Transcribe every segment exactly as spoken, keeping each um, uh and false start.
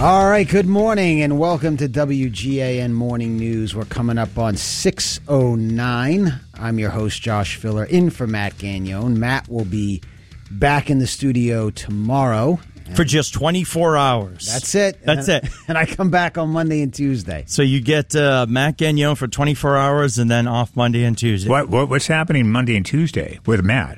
All right, good morning and welcome to W G A N Morning News. We're coming up on six oh nine. I'm your host, Josh Filler, in for Matt Gagnon. Matt will be back in the studio tomorrow. For just twenty-four hours. That's it. That's and, it. And I come back on Monday and Tuesday. So you get uh, Matt Gagnon for twenty-four hours and then off Monday and Tuesday. What, what What's happening Monday and Tuesday with Matt?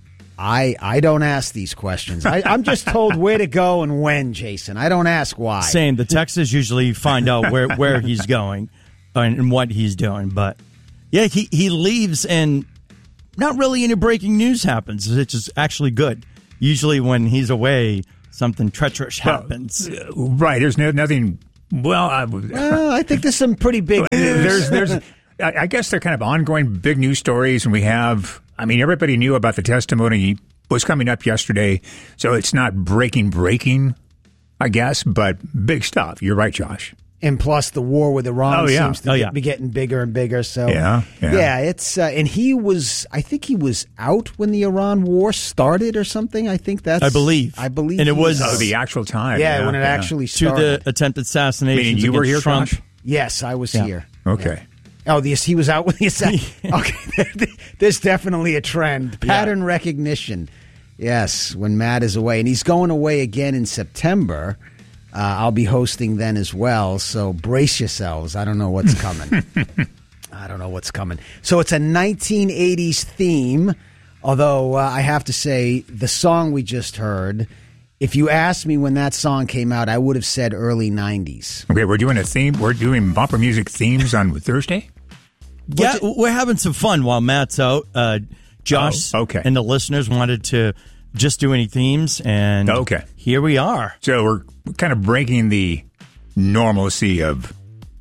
I, I don't ask these questions. I, I'm just told where to go and when, Jason. I don't ask why. Same. The Texans usually find out where, where he's going and what he's doing. But, yeah, he, he leaves and not really any breaking news happens, which is actually good. Usually when he's away, something treacherous happens. Well, right. There's no, nothing. Well, I, well, I think there's some pretty big news. There's, there's, I, I guess they're kind of ongoing big news stories, and we have. I mean, everybody knew about the testimony was coming up yesterday, so it's not breaking, breaking, I guess, but big stuff. You're right, Josh. And plus, the war with Iran oh, yeah. seems to oh, yeah. be getting bigger and bigger. So yeah, yeah, yeah it's uh, and he was. I think he was out when the Iran war started, or something. I think that's. I believe. I believe, and it was oh, the actual time. Yeah, yeah when it yeah. actually started. To the attempted assassination. Meaning you were here, Trump. Josh? Yes, I was yeah. here. Okay. Yeah. Oh, yes, he was out with the assassination. Okay, there's definitely a trend, pattern yeah. recognition. Yes, when Matt is away, and he's going away again in September. Uh, I'll be hosting then as well, so brace yourselves. I don't know what's coming. I don't know what's coming. So it's a nineteen eighties theme, although uh, I have to say the song we just heard, if you asked me when that song came out, I would have said early nineties. Okay, we're doing a theme. We're doing bumper music themes on Thursday? Yeah, we're having some fun while Matt's out. Uh, Josh oh, okay. and the listeners wanted to just do any themes, and okay. here we are. So we're kind of breaking the normalcy of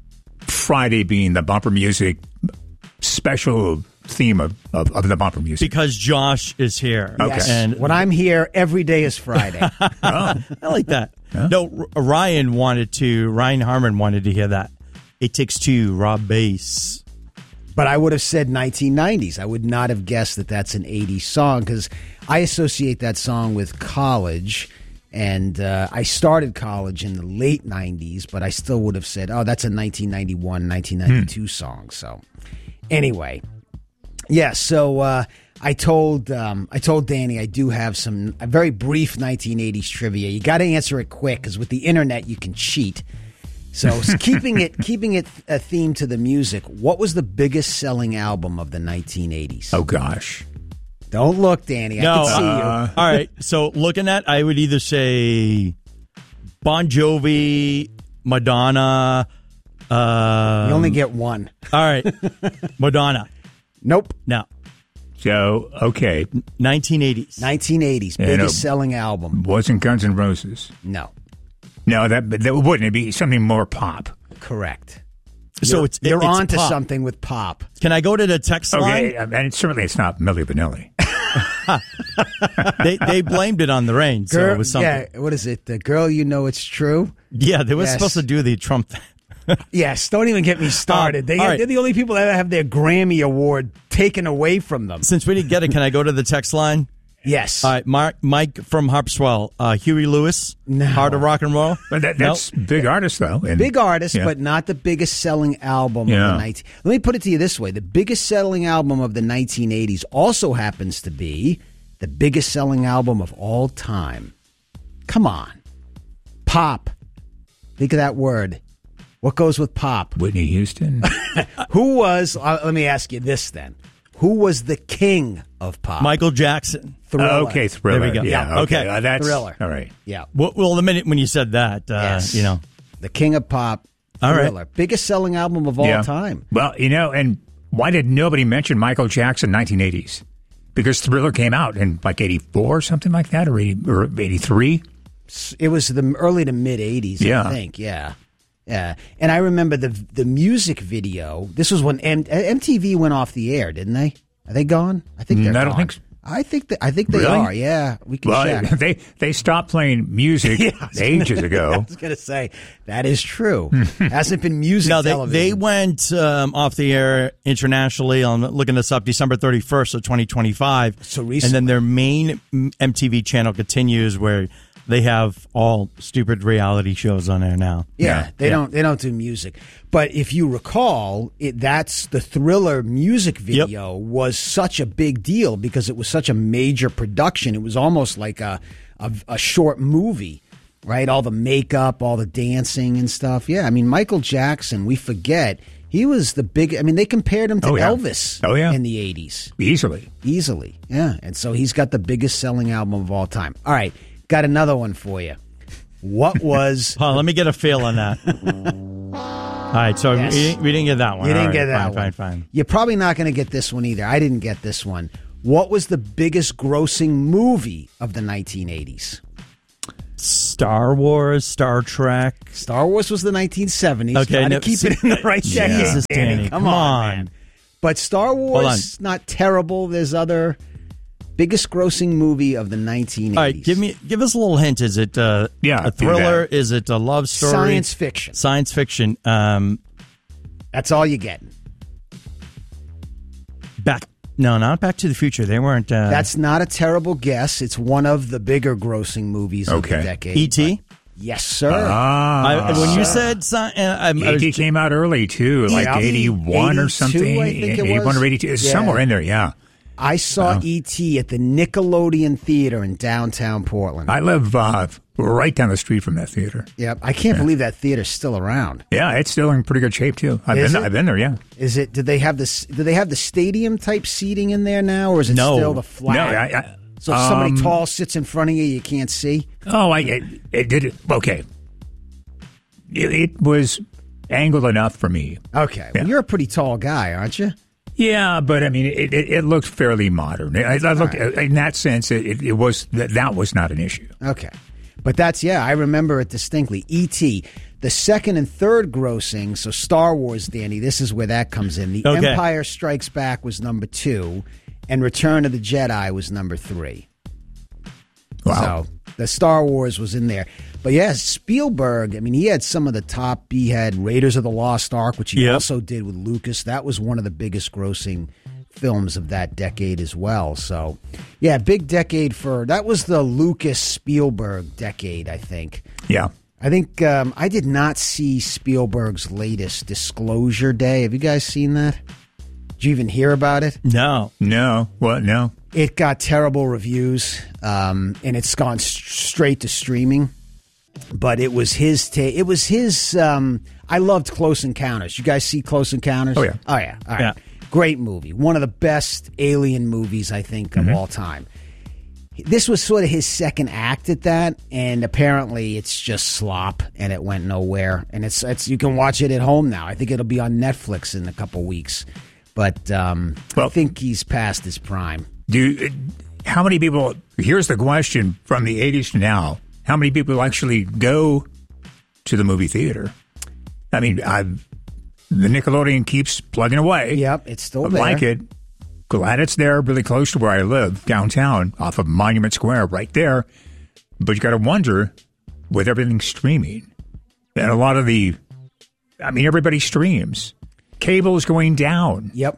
Friday being the bumper music special theme of, of, of the bumper music. Because Josh is here. Okay. Yes. And when I'm here, every day is Friday. oh. I like that. Huh? No, R- Ryan wanted to, Ryan Harmon wanted to hear that. It Takes Two, Rob Bass. But I would have said nineteen nineties. I would not have guessed that that's an eighties song because I associate that song with college. And uh, I started college in the late nineties, but I still would have said, oh, that's a nineteen ninety-one, nineteen ninety-two hmm. song. So anyway, yeah, so uh, I told um, I told Danny I do have some a very brief nineteen eighties trivia. You got to answer it quick because with the internet you can cheat. So keeping it keeping it a theme to the music, what was the biggest selling album of the nineteen eighties? Oh, gosh. Don't look, Danny. I no, can see uh, you. All right. So looking at, I would either say Bon Jovi, Madonna. Uh, you only get one. All right. Madonna. Nope. No. So, okay. nineteen eighties. nineteen eighties, Yeah, biggest no. selling album. Wasn't Guns N' Roses. No. No, that that wouldn't. It'd be something more pop. Correct. So you're, it's you're it's on to pop. something with pop. Can I go to the text Okay, line? and certainly it's not Milli Vanilli. they they blamed it on the rain, so Girl, it was something. yeah, what is it? The Girl You Know It's True? Yeah, they were Yes. supposed to do the Trump thing. Yes, don't even get me started. Um, they, all right. They're the only people that have their Grammy Award taken away from them. Since we didn't get it, can I go to the text line? Yes. All right, Mark, Mike from Harpswell, uh, Huey Lewis, No. Heart of Rock and Roll. But that, that's big artist, though. And, Big artist, yeah. but not the biggest selling album of Yeah. the nineteen. Let me put it to you this way: the biggest selling album of the nineteen eighties also happens to be the biggest selling album of all time. Come on, pop. Think of that word. What goes with pop? Whitney Houston. Who was? Uh, let me ask you this then: who was the king of pop? Michael Jackson. Thriller. Oh, okay, Thriller. There we go. Yeah, Yeah, okay. okay. Uh, that's, Thriller. All right. Yeah. Well, well, the minute when you said that, uh, Yes. you know. The king of pop. All right. Thriller. Biggest selling album of all Yeah. time. Well, you know, and why did nobody mention Michael Jackson nineteen eighties? Because Thriller came out in like eighty-four or something like that, or eighty or eighty-three. It was the early to mid eighties, Yeah. I think. Yeah. Yeah. And I remember the the music video. This was when M- MTV went off the air, didn't they? Are they gone? I think they're Mm, I don't gone. think so. I think that I think they Really? are. Yeah, we can Well, check. they they stopped playing music Yeah, I was ages gonna- I ago. was going to say that is true. Hasn't been music No, they, television. they went um, off the air internationally. I'm looking this up December thirty-first of twenty twenty-five. So And recently. then their main M T V channel continues where they have all stupid reality shows on there now. Yeah, Yeah. they Yeah. don't they don't do music. But if you recall, it, that's the Thriller music video was such a big deal because it was such a major production. It was almost like a a, a short movie, right? All the makeup, all the dancing and stuff. Yeah, I mean Michael Jackson, we forget he was the big. I mean, they compared him to Oh, yeah. Elvis. Oh, yeah. in the eighties. Easily. Easily, yeah. And so he's got the biggest selling album of all time. All right, got another one for you. What was... Hold on, let me get a feel on that. All right, so Yes. we, didn't, we didn't get that one. You All didn't right, get that fine, one. Fine, fine, You're probably not going to get this one either. I didn't get this one. What was the biggest grossing movie of the nineteen eighties? Star Wars, Star Trek. Star Wars was the nineteen seventies. Okay, Gotta no, keep see- it in the right decade. Jesus, Danny, Come, come on, on. man. But Star Hold Wars, not terrible. There's other biggest grossing movie of the nineteen eighties. All right, give me, give us a little hint. Is it uh, Yeah, a do thriller? that. Is it a love story? Science fiction. Science fiction. Um, That's all you get. back. No, not Back to the Future. They weren't. Uh, That's not a terrible guess. It's one of the bigger grossing movies of Okay. the decade. E T Yes, sir. Ah. I, when you said sci- uh, I'm- I E was- T came out early, too, like Yeah. eighty-one or eighty-two, something. I think it eighty-one was. or eighty-two. It's Yeah. somewhere in there, yeah. I saw Wow. E T at the Nickelodeon Theater in downtown Portland. I live uh, right down the street from that theater. Yep, I can't believe that theater's still around. Yeah, it's still in pretty good shape, too. I've, Is been, it? I've been there, yeah. Is it? Did they have this? Do they have the stadium type seating in there now, or is it No. still the flat? No, I, I, so if somebody um, tall sits in front of you, you can't see. Oh, I it, it did it. Okay. It, it was angled enough for me. Okay, well, Yeah. you're a pretty tall guy, aren't you? Yeah, but I mean, it, it, it looked fairly modern. I, I looked in that sense. It, it, it was that that was not an issue. Okay, but that's yeah, I remember it distinctly. E T, the second and third grossing. So Star Wars, Danny, this is where that comes in. The Okay. Empire Strikes Back was number two, and Return of the Jedi was number three. Wow. So the Star Wars was in there. But yeah, Spielberg, I mean, he had some of the top. He had Raiders of the Lost Ark, which he Yep. also did with Lucas. That was one of the biggest grossing films of that decade as well. So yeah, big decade for, that was the Lucas Spielberg decade, I think. Yeah. I think um, I did not see Spielberg's latest Disclosure Day. Have you guys seen that? Did you even hear about it? no. No. What? No. It got terrible reviews, um, and it's gone s- straight to streaming. But it was his take. It was his. Um, I loved Close Encounters. You guys see Close Encounters? Oh, yeah. Oh yeah. All right. Yeah. Great movie. One of the best alien movies I think of all time. This was sort of his second act at that, and apparently it's just slop, and it went nowhere. And it's it's you can watch it at home now. I think it'll be on Netflix in a couple weeks. But um, I Well- think he's past his prime. Do how many people? Here's the question: from the eighties to now, how many people actually go to the movie theater? I mean, I've, the Nickelodeon keeps plugging away. Yep, it's still I there. like it. Glad it's there, really close to where I live, downtown, off of Monument Square, right there. But you got to wonder, with everything streaming, and a lot of the, I mean, everybody streams. Cable is going down. Yep.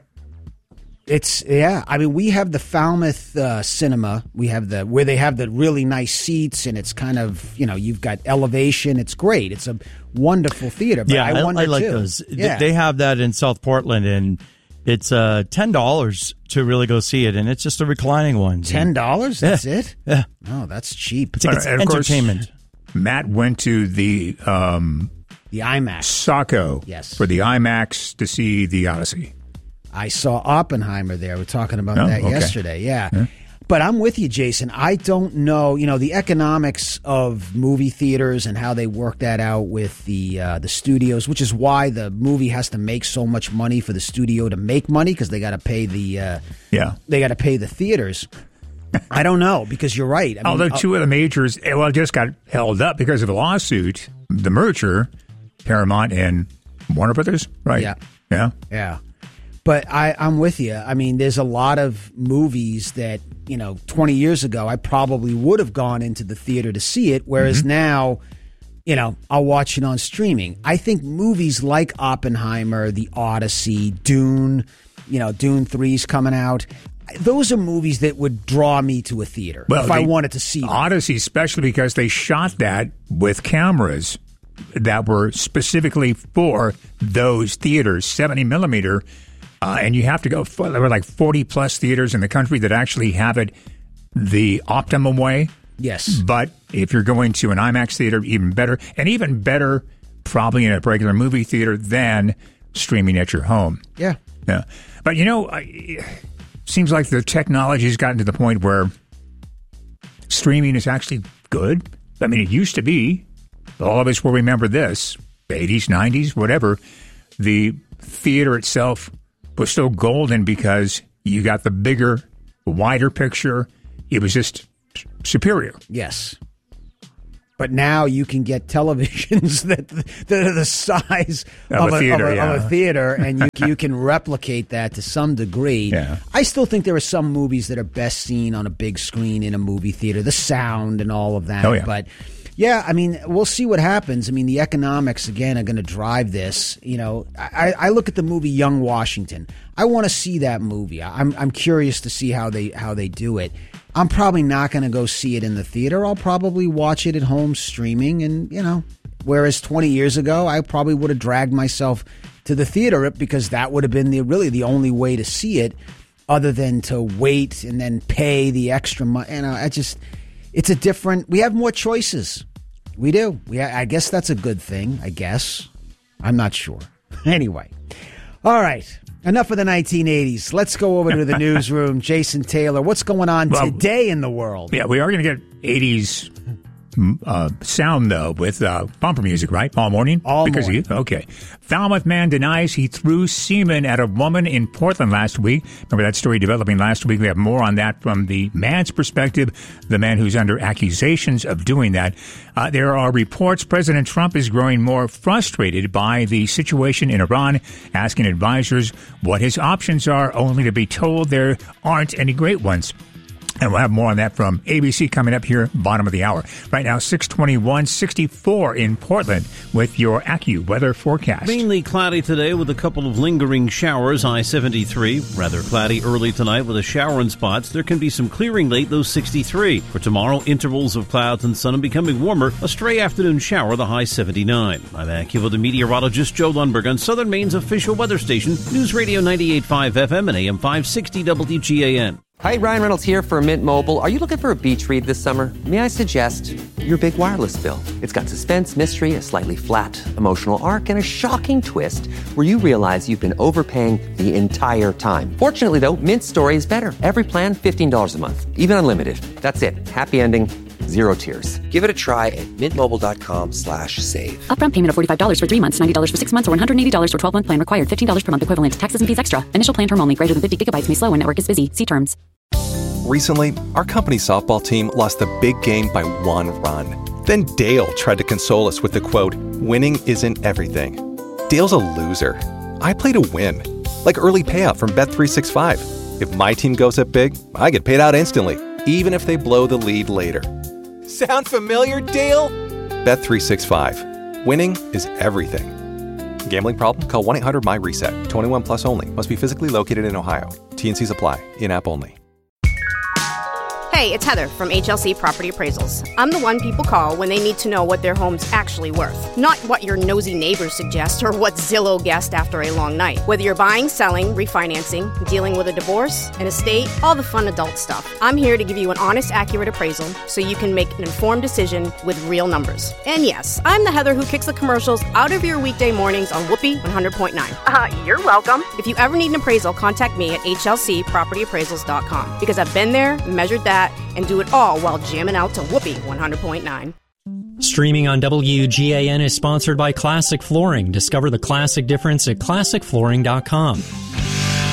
It's yeah. I mean, we have the Falmouth uh, Cinema. We have the where they have the really nice seats, and it's kind of you know you've got elevation. It's great. It's a wonderful theater. But Yeah, I, I, wonder I like too. those. Th- Yeah. They have that in South Portland, and it's uh, ten dollars to really go see it, and it's just a reclining one. Ten dollars. That's it. Yeah. Oh, that's cheap. It's like it's And of course, entertainment. Matt went to the um, The IMAX. Saco Yes. for the IMAX to see the Odyssey. I saw Oppenheimer there. We're talking about Oh, that okay. yesterday. Yeah. But I'm with you, Jason. I don't know, you know, the economics of movie theaters and how they work that out with the uh, the studios, which is why the movie has to make so much money for the studio to make money because they got to pay the uh, Yeah. they got to pay the theaters. I don't know because you're right. I mean, Although uh, two of the majors, eh, well, just got held up because of a lawsuit. The merger, Paramount and Warner Brothers, right? Yeah. Yeah. Yeah. But I, I'm with you. I mean, there's a lot of movies that, you know, twenty years ago, I probably would have gone into the theater to see it. Whereas Mm-hmm. now, you know, I'll watch it on streaming. I think movies like Oppenheimer, The Odyssey, Dune, you know, Dune three's coming out. those are movies that would draw me to a theater well, if I wanted to see them. Odyssey, especially because they shot that with cameras that were specifically for those theaters, seventy millimeter, uh, and you have to go. For, there were like forty plus theaters in the country that actually have it the optimum way. Yes, but if you're going to an IMAX theater, even better, and even better, probably in a regular movie theater than streaming at your home. Yeah, yeah. But you know, it seems like the technology has gotten to the point where streaming is actually good. I mean, it used to be. All of us will remember this, eighties, nineties, whatever. The theater itself was still golden because you got the bigger, wider picture. It was just superior. Yes. But now you can get televisions that, that are the size of, of, a, theater, of, a, yeah. of a theater, and you, you can replicate that to some degree. Yeah. I still think there are some movies that are best seen on a big screen in a movie theater, the sound and all of that. Oh, yeah. But yeah, I mean, we'll see what happens. I mean, the economics, again, are going to drive this. You know, I, I look at the movie Young Washington. I want to see that movie. I'm I'm curious to see how they how they do it. I'm probably not going to go see it in the theater. I'll probably watch it at home streaming. And, you know, whereas twenty years ago, I probably would have dragged myself to the theater because that would have been the really the only way to see it other than to wait and then pay the extra money. You know, I just... It's a different... We have more choices. We do. We. I guess that's a good thing, I guess. I'm not sure. Anyway. All right. Enough of the nineteen eighties. Let's go over to the newsroom. Jason Taylor, what's going on well, today in the world? Yeah, we are going to get eighties uh, sound, though, with uh, bumper music, right? All morning? All because morning. He, okay. Falmouth man denies he threw semen at a woman in Portland last week. Remember that story developing last week? We have more on that from the man's perspective, the man who's under accusations of doing that. Uh, there are reports President Trump is growing more frustrated by the situation in Iran, asking advisors what his options are, only to be told there aren't any great ones. And we'll have more on that from A B C coming up here, bottom of the hour. Right now, six twenty-one, sixty-four in Portland with your AccuWeather forecast. Mainly cloudy today with a couple of lingering showers. I seventy-three, rather cloudy early tonight with a shower in spots. There can be some clearing late, though sixty-three. For tomorrow, intervals of clouds and sun and becoming warmer. A stray afternoon shower, the high seventy-nine. I'm AccuWeather meteorologist Joe Lundberg on Southern Maine's official weather station, News Radio ninety-eight point five F M and A M five sixty W G A N. Hi, Ryan Reynolds here for Mint Mobile. Are you looking for a beach read this summer? May I suggest your big wireless bill? It's got suspense, mystery, a slightly flat emotional arc, and a shocking twist where you realize you've been overpaying the entire time. Fortunately, though, Mint's story is better. Every plan, fifteen dollars a month, even unlimited. That's it. Happy ending. Zero tears. Give it a try at mintmobile.com slash save. Upfront payment of forty-five dollars for three months, ninety dollars for six months, or one hundred eighty dollars for twelve-month plan required. fifteen dollars per month equivalent. Taxes and fees extra. Initial plan term only. Greater than fifty gigabytes may slow when network is busy. See terms. Recently, our company softball team lost the big game by one run. Then Dale tried to console us with the quote, "Winning isn't everything." Dale's a loser. I play to win. Like early payout from Bet three sixty-five. If my team goes up big, I get paid out instantly, even if they blow the lead later. Sound familiar, Dale? Bet three sixty-five. Winning is everything. Gambling problem? Call one eight hundred M Y reset. twenty-one plus only. Must be physically located in Ohio. T N Cs apply. In-app only. Hey, it's Heather from H L C Property Appraisals. I'm the one people call when they need to know what their home's actually worth. Not what your nosy neighbors suggest or what Zillow guessed after a long night. Whether you're buying, selling, refinancing, dealing with a divorce, an estate, all the fun adult stuff. I'm here to give you an honest, accurate appraisal so you can make an informed decision with real numbers. And yes, I'm the Heather who kicks the commercials out of your weekday mornings on Whoopee one hundred point nine. Uh, you're welcome. If you ever need an appraisal, contact me at H L C property appraisals dot com because I've been there, measured that, and do it all while jamming out to Whoopee one hundred point nine. Streaming on W G A N is sponsored by Classic Flooring. Discover the classic difference at classic flooring dot com.